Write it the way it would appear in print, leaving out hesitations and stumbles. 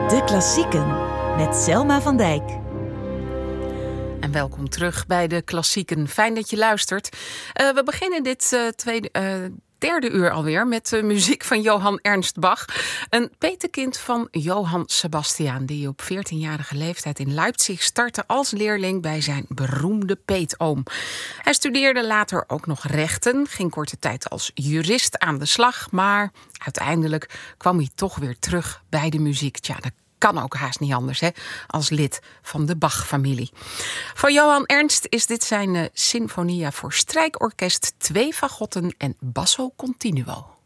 De Klassieken met Selma van Dijk. En welkom terug bij De Klassieken. Fijn dat je luistert. We beginnen dit derde uur alweer met muziek van Johann Ernst Bach. Een petekind van Johann Sebastian, die op 14-jarige leeftijd in Leipzig startte als leerling bij zijn beroemde peetoom. Hij studeerde later ook nog rechten, ging korte tijd als jurist aan de slag, maar uiteindelijk kwam hij toch weer terug bij de muziek. Tja, dat kan ook haast niet anders, hè, als lid van de Bach-familie. Van Johann Ernst is dit zijn Sinfonia voor strijkorkest, 2 fagotten en basso continuo.